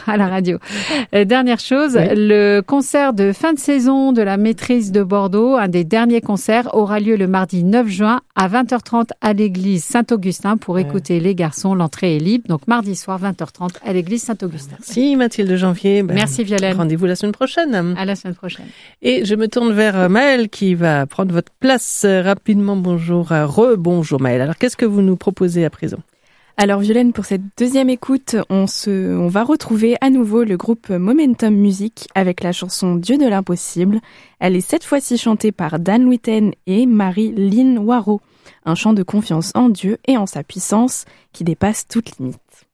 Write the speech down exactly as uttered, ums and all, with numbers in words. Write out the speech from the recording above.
à la radio. Euh, dernière chose, oui. Le concert de fin de saison de la Maîtrise de Bordeaux, un des derniers concerts, aura lieu le mardi neuf juin à vingt heures trente à l'église Saint-Augustin pour ouais. écouter les garçons. L'entrée est libre, donc mardi soir vingt heures trente à l'église Saint-Augustin. Merci Mathilde Janvier. Ben, Merci Violaine. Rendez-vous la semaine prochaine. À la semaine prochaine. Et je me tourne vers Maëlle qui va prendre votre place rapidement. Bonjour, re-bonjour Maëlle. Alors qu'est-ce que vous nous proposez à présent ? Alors Violaine, pour cette deuxième écoute, on, se, on va retrouver à nouveau le groupe Momentum Music avec la chanson Dieu de l'impossible. Elle est cette fois-ci chantée par Dan Witten et Marie-Lynn Waro. Un chant de confiance en Dieu et en sa puissance qui dépasse toute limite.